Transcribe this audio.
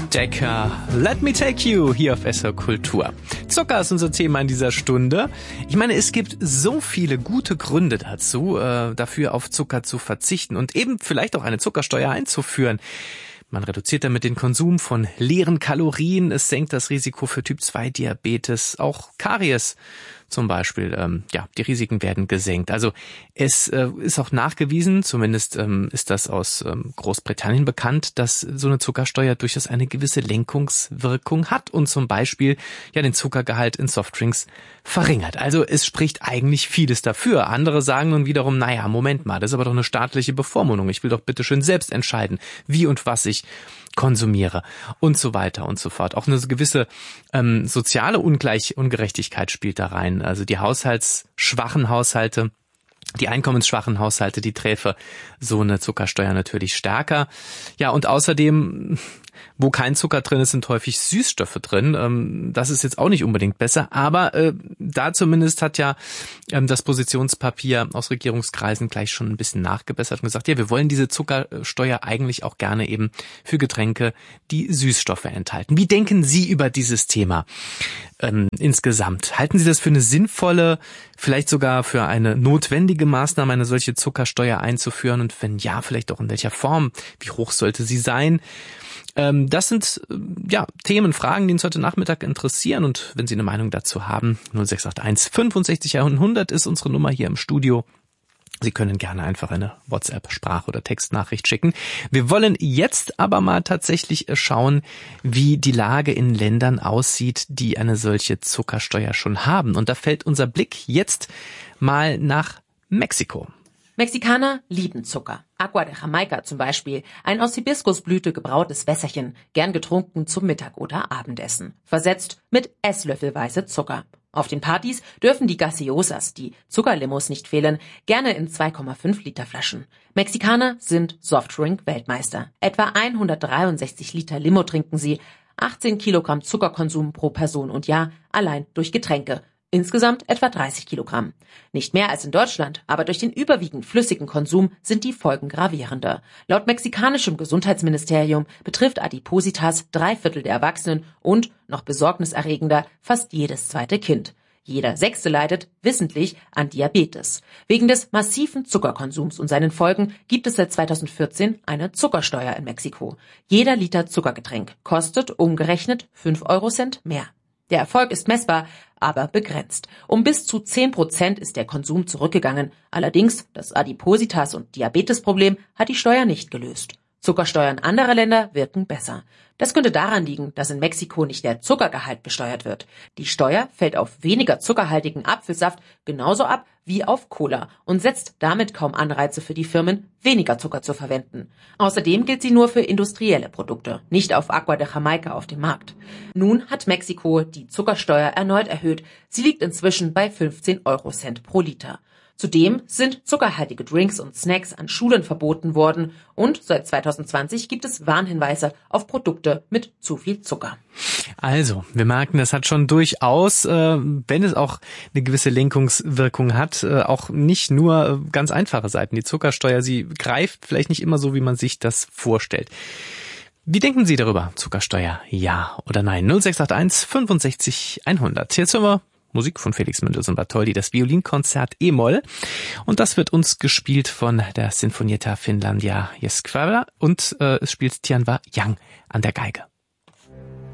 Decker, Let Me Take You hier auf SR Kultur. Zucker ist unser Thema in dieser Stunde. Ich meine, es gibt so viele gute Gründe dazu, dafür auf Zucker zu verzichten und eben vielleicht auch eine Zuckersteuer einzuführen. Man reduziert damit den Konsum von leeren Kalorien, es senkt das Risiko für Typ-2-Diabetes, auch Karies zum Beispiel. Die Risiken werden gesenkt. Also es ist auch nachgewiesen, zumindest ist das aus Großbritannien bekannt, dass so eine Zuckersteuer durchaus eine gewisse Lenkungswirkung hat und zum Beispiel den Zuckergehalt in Softdrinks verringert. Also es spricht eigentlich vieles dafür. Andere sagen nun wiederum, Moment mal, das ist aber doch eine staatliche Bevormundung. Ich will doch bitte schön selbst entscheiden, wie und was ich konsumiere und so weiter und so fort. Auch eine gewisse soziale Ungerechtigkeit spielt da rein. Also die haushaltsschwachen Haushalte, die einkommensschwachen Haushalte, die träfe so eine Zuckersteuer natürlich stärker. Ja, und außerdem, wo kein Zucker drin ist, sind häufig Süßstoffe drin. Das ist jetzt auch nicht unbedingt besser, aber da zumindest hat ja das Positionspapier aus Regierungskreisen gleich schon ein bisschen nachgebessert und gesagt, ja, wir wollen diese Zuckersteuer eigentlich auch gerne eben für Getränke, die Süßstoffe enthalten. Wie denken Sie über dieses Thema insgesamt? Halten Sie das für eine sinnvolle, vielleicht sogar für eine notwendige Maßnahme, eine solche Zuckersteuer einzuführen? Und wenn ja, vielleicht auch in welcher Form? Wie hoch sollte sie sein? Das sind Themen, Fragen, die uns heute Nachmittag interessieren. Und wenn Sie eine Meinung dazu haben, 0681 65 100 ist unsere Nummer hier im Studio. Sie können gerne einfach eine WhatsApp-Sprach- oder Textnachricht schicken. Wir wollen jetzt aber mal tatsächlich schauen, wie die Lage in Ländern aussieht, die eine solche Zuckersteuer schon haben. Und da fällt unser Blick jetzt mal nach Mexiko. Mexikaner lieben Zucker. Agua de Jamaica zum Beispiel, ein aus Hibiskusblüte gebrautes Wässerchen, gern getrunken zum Mittag- oder Abendessen. Versetzt mit Esslöffelweise Zucker. Auf den Partys dürfen die Gaseosas, die Zuckerlimos, nicht fehlen, gerne in 2,5 Liter Flaschen. Mexikaner sind Softdrink-Weltmeister. Etwa 163 Liter Limo trinken sie, 18 Kilogramm Zuckerkonsum pro Person und Jahr allein durch Getränke. Insgesamt etwa 30 Kilogramm. Nicht mehr als in Deutschland, aber durch den überwiegend flüssigen Konsum sind die Folgen gravierender. Laut mexikanischem Gesundheitsministerium betrifft Adipositas 3/4 der Erwachsenen und, noch besorgniserregender, fast jedes zweite Kind. Jeder Sechste leidet, wissentlich, an Diabetes. Wegen des massiven Zuckerkonsums und seinen Folgen gibt es seit 2014 eine Zuckersteuer in Mexiko. Jeder Liter Zuckergetränk kostet umgerechnet 5 € mehr. Der Erfolg ist messbar, aber begrenzt. Um bis zu 10% ist der Konsum zurückgegangen. Allerdings, das Adipositas- und Diabetesproblem hat die Steuer nicht gelöst. Zuckersteuern anderer Länder wirken besser. Das könnte daran liegen, dass in Mexiko nicht der Zuckergehalt besteuert wird. Die Steuer fällt auf weniger zuckerhaltigen Apfelsaft genauso ab wie auf Cola und setzt damit kaum Anreize für die Firmen, weniger Zucker zu verwenden. Außerdem gilt sie nur für industrielle Produkte, nicht auf Agua de Jamaica auf dem Markt. Nun hat Mexiko die Zuckersteuer erneut erhöht. Sie liegt inzwischen bei 15 € pro Liter. Zudem sind zuckerhaltige Drinks und Snacks an Schulen verboten worden und seit 2020 gibt es Warnhinweise auf Produkte mit zu viel Zucker. Also, wir merken, das hat schon durchaus, wenn es auch eine gewisse Lenkungswirkung hat, auch nicht nur ganz einfache Seiten. Die Zuckersteuer, sie greift vielleicht nicht immer so, wie man sich das vorstellt. Wie denken Sie darüber? Zuckersteuer, ja oder nein? 0681 65 100. Jetzt hören wir Musik von Felix Mendelssohn Bartholdy, das Violinkonzert E-Moll. Und das wird uns gespielt von der Sinfonietta Finlandia Jeskvara und es spielt Tianwa Yang an der Geige.